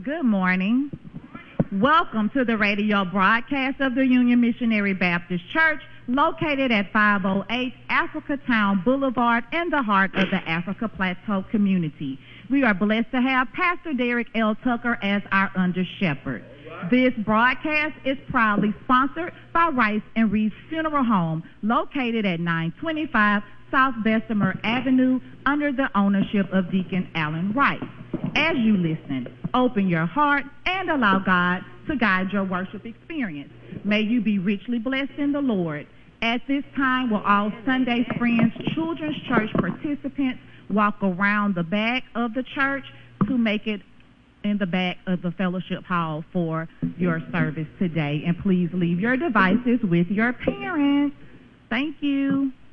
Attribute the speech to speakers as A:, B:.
A: Good morning. Welcome to the radio broadcast of the Union Missionary Baptist Church, located at 508 Africa Town Boulevard in the heart of the Africa Plateau community. We are blessed to have Pastor Derek L. Tucker as our under-shepherd. This broadcast is proudly sponsored by Rice and Reeves Funeral Home, located at 925 South Bessemer Avenue, under the ownership of Deacon Allen Rice. As you listen, open your heart and allow God to guide your worship experience. May you be richly blessed in the Lord. At this time, will all Sunday Friends Children's Church participants walk around the back of the church to make it in the back of the fellowship hall for your service today. And please leave your devices with your parents. Thank you.